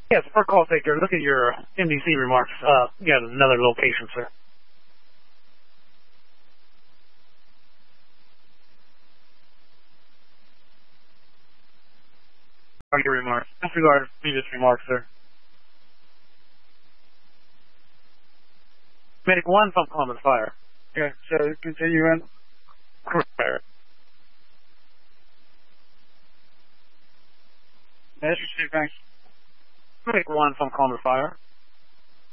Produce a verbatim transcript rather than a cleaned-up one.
Yes, for call taker, look at your M D C remarks. Uh, you got another location, sir. Are your remarks? Disregard previous remarks, sir. Medic one from Columbus Fire. Okay, so continue in. Fire. That's your thanks. Medic one from Columbus Fire.